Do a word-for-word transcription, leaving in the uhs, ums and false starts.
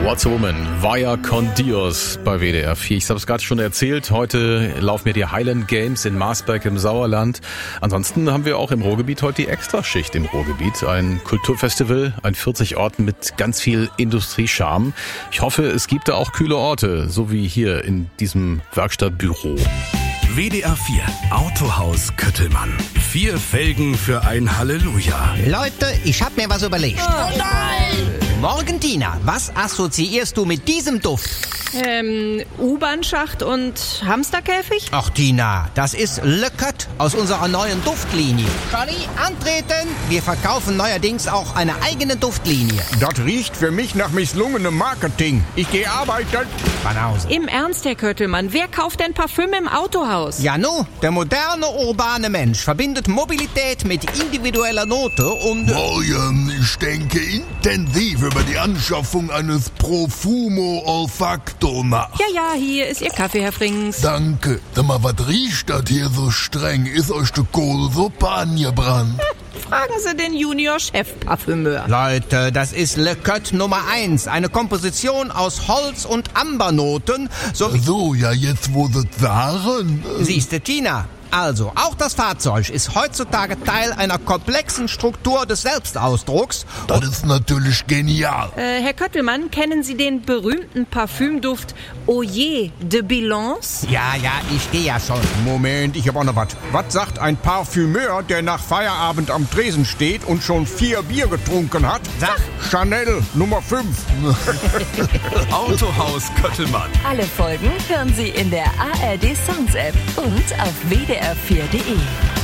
What's a Woman? Vaya con Dios bei W D R vier. Ich habe es gerade schon erzählt, heute laufen mir die Highland Games in Marsberg im Sauerland. Ansonsten haben wir auch im Ruhrgebiet heute die Extraschicht im Ruhrgebiet. Ein Kulturfestival, ein vierzig Orten mit ganz viel Industriescharme. Ich hoffe, es gibt da auch kühle Orte, so wie hier in diesem Werkstattbüro. W D R vier Autohaus Köttelmann. Vier Felgen für ein Halleluja. Leute, ich hab mir was überlegt. Oh nein! Morgen, Tina, was assoziierst du mit diesem Duft? Ähm, U-Bahn-Schacht und Hamsterkäfig? Ach, Tina, das ist Le Coq aus unserer neuen Duftlinie. Charlie, antreten! Wir verkaufen neuerdings auch eine eigene Duftlinie. Das riecht für mich nach misslungenem Marketing. Ich gehe arbeiten. Banause. Im Ernst, Herr Köttelmann, wer kauft denn Parfüm im Autohaus? Ja, nu, der moderne, urbane Mensch verbindet Mobilität mit individueller Note und... Morgen, ich denke intensiv über die Anschaffung eines Profumo Olfacto nach. Ja, ja, hier ist Ihr Kaffee, Herr Frings. Danke. Sag mal, was riecht das hier so streng? Ist euch die Kohlsuppe angebrannt? Fragen Sie den Junior-Chef-Parfümeur. Leute, das ist Le Coq Nummer eins. Eine Komposition aus Holz- und Ambernoten. So, So, ja, jetzt wo sie sagen. äh, siehste, Tina. Also, auch das Fahrzeug ist heutzutage Teil einer komplexen Struktur des Selbstausdrucks. Das ist natürlich genial. Äh, Herr Köttelmann, kennen Sie den berühmten Parfümduft Oyer de Bilance? Ja, ja, ich gehe ja schon. Moment, ich hab auch noch was. Was sagt ein Parfümeur, der nach Feierabend am Tresen steht und schon vier Bier getrunken hat? Sag. Chanel Nummer fünf. Autohaus Köttelmann. Alle Folgen hören Sie in der A R D Songs App und auf w d r vier punkt d e.